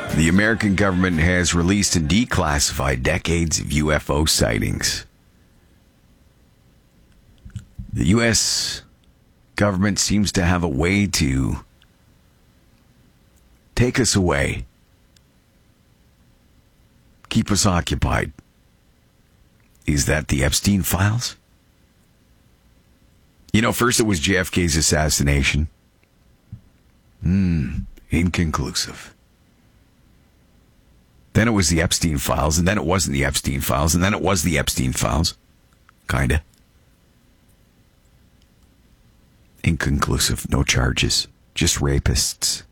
The American government has released and declassified decades of UFO sightings. The U.S. government seems to have a way to take us away, keep us occupied. Is that the Epstein files? You know, first it was JFK's assassination. Inconclusive. Then it was the Epstein files, and then it wasn't the Epstein files, and then it was the Epstein files. Kinda. Inconclusive. No charges. Just rapists.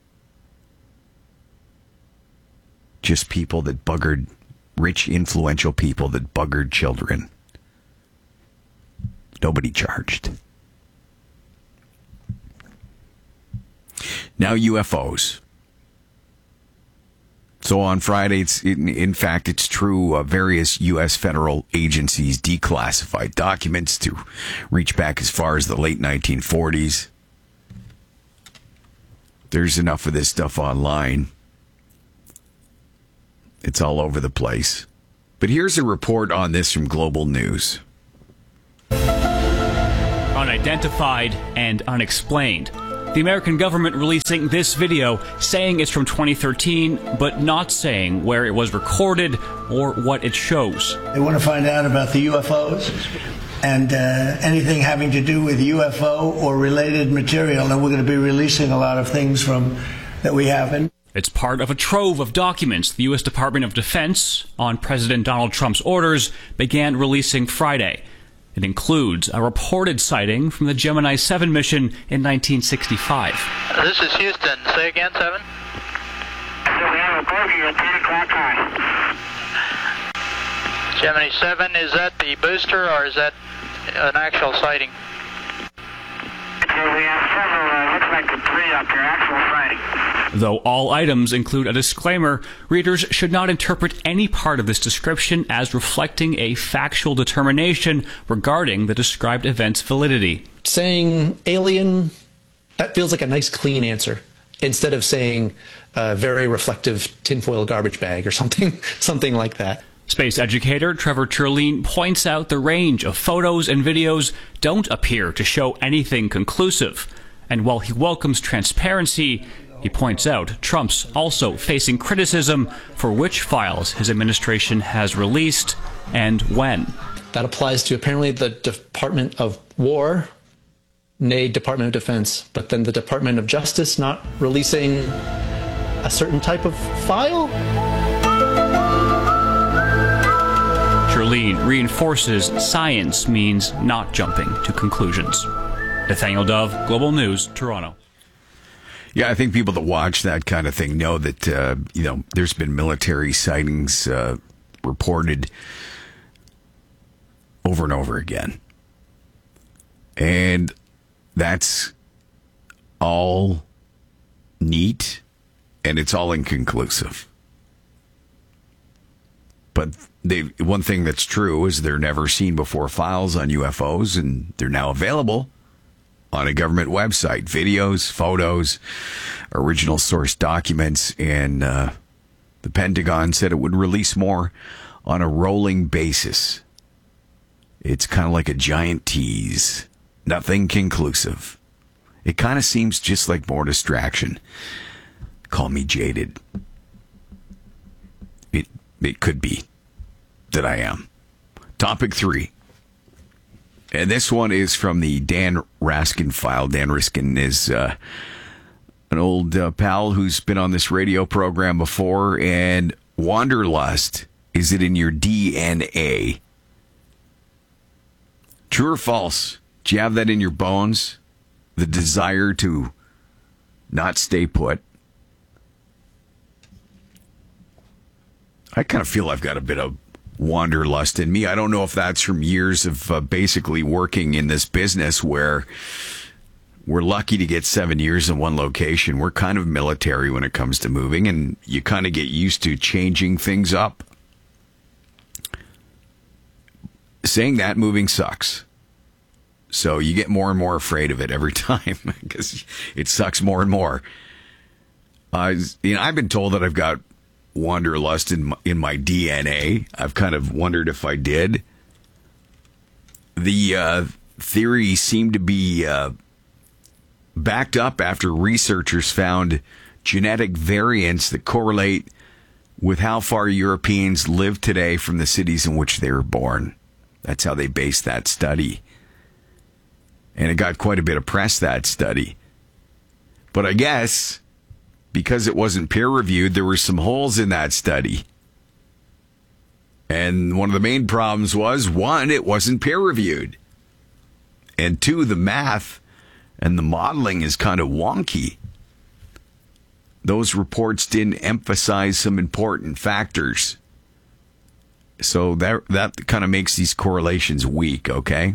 Just people that buggered, rich, influential people that buggered children. Nobody charged. Now UFOs. So on Friday, in fact, it's true, various U.S. federal agencies declassified documents to reach back as far as the late 1940s. There's enough of this stuff online. It's all over the place. But here's a report on this from Global News. Unidentified and unexplained. The American government releasing this video saying it's from 2013, but not saying where it was recorded or what it shows. They want to find out about the UFOs and anything having to do with UFO or related material, and we're going to be releasing a lot of things from that we haven't. It's part of a trove of documents the U.S. Department of Defense, on President Donald Trump's orders, began releasing Friday. It includes a reported sighting from the Gemini 7 mission in 1965. This is Houston. Say again, 7? We have a bogey at 10 o'clock high. Gemini 7, is that the booster or is that an actual sighting? We have several, looks like the 3 up here, actual sighting. Though all items include a disclaimer, readers should not interpret any part of this description as reflecting a factual determination regarding the described event's validity. Saying alien, that feels like a nice clean answer, instead of saying very reflective tinfoil garbage bag or something like that. Space educator Trevor Turline points out the range of photos and videos don't appear to show anything conclusive. And while he welcomes transparency, he points out Trump's also facing criticism for which files his administration has released and when. That applies to apparently the Department of War, nay, Department of Defense, but then the Department of Justice not releasing a certain type of file? Turline reinforces science means not jumping to conclusions. Nathaniel Dove, Global News, Toronto. Yeah, I think people that watch that kind of thing know that, there's been military sightings reported over and over again. And that's all neat, and it's all inconclusive. But one thing that's true is they're never seen before files on UFOs, and they're now available on a government website. Videos, photos, original source documents, and the Pentagon said it would release more on a rolling basis. It's kind of like a giant tease. Nothing conclusive. It kind of seems just like more distraction. Call me jaded. It could be that I am. Topic 3. And this one is from the Dan Raskin file. Dan Raskin is an old pal who's been on this radio program before. And wanderlust, is it in your DNA? True or false? Do you have that in your bones? The desire to not stay put? I kind of feel I've got a bit of wanderlust in me. I don't know if that's from years of basically working in this business where we're lucky to get 7 years in one location. We're kind of military when it comes to moving, and you kind of get used to changing things up. Saying that, moving sucks. So you get more and more afraid of it every time because it sucks more and more. I've been told that I've got wanderlust in my DNA. I've kind of wondered if I did. The theory seemed to be backed up after researchers found genetic variants that correlate with how far Europeans live today from the cities in which they were born. That's how they based that study. And it got quite a bit of press, that study. But I guess because it wasn't peer-reviewed, there were some holes in that study. And one of the main problems was, one, it wasn't peer-reviewed. And two, the math and the modeling is kind of wonky. Those reports didn't emphasize some important factors. So that kind of makes these correlations weak, okay?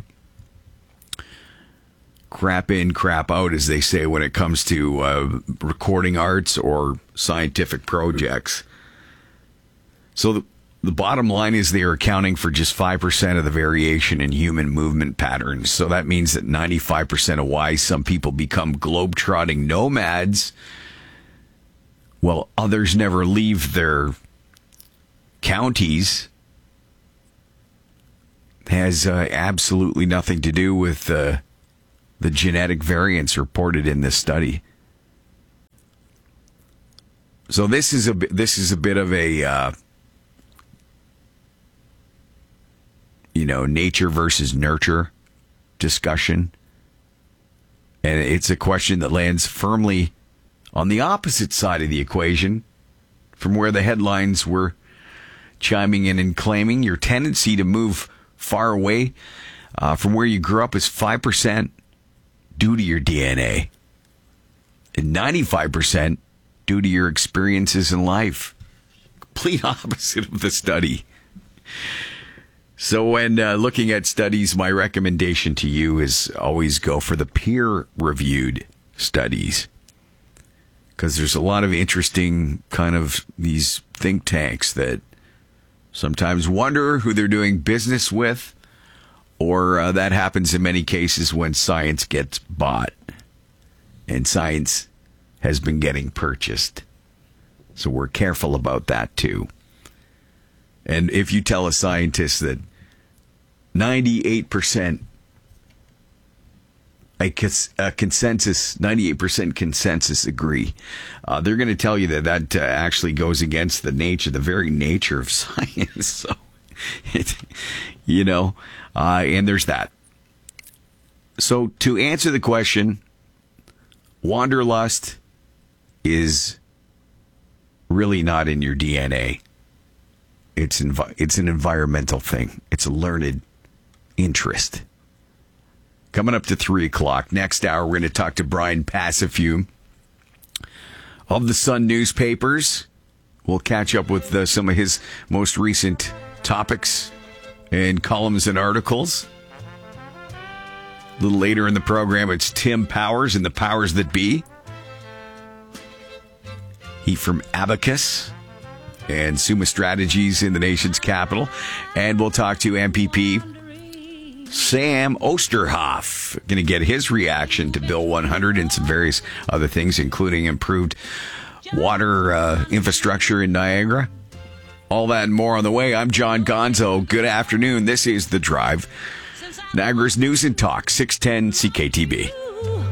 Crap in, crap out, as they say when it comes to recording arts or scientific projects. So the bottom line is they are accounting for just 5% of the variation in human movement patterns. So that means that 95% of why some people become globe-trotting nomads, while others never leave their counties, has absolutely nothing to do with the genetic variants reported in this study. So this is a bit of a nature versus nurture discussion, and it's a question that lands firmly on the opposite side of the equation from where the headlines were chiming in and claiming your tendency to move far away from where you grew up is 5% due to your DNA and 95% due to your experiences in life. Complete opposite of the study. So when looking at studies, my recommendation to you is always go for the peer-reviewed studies, because there's a lot of interesting kind of these think tanks that sometimes wonder who they're doing business with, or that happens in many cases when science gets bought, and science has been getting purchased. So we're careful about that too. And if you tell a scientist that 98% consensus, 98% consensus agree, they're going to tell you that actually goes against the very nature of science. So, and there's that. So to answer the question, wanderlust is really not in your DNA. It's an environmental thing. It's a learned interest. Coming up to 3 o'clock. Next hour, we're going to talk to Brian Passafume of the Sun newspapers. We'll catch up with some of his most recent topics and columns and articles. A little later in the program, it's Tim Powers and the Powers That Be. He from Abacus and Summa Strategies in the nation's capital. And we'll talk to MPP Sam Osterhoff. Going to get his reaction to Bill 100 and some various other things, including improved water infrastructure in Niagara. All that and more on the way. I'm John Gonzo. Good afternoon. This is The Drive, Niagara's News and Talk, 610 CKTB.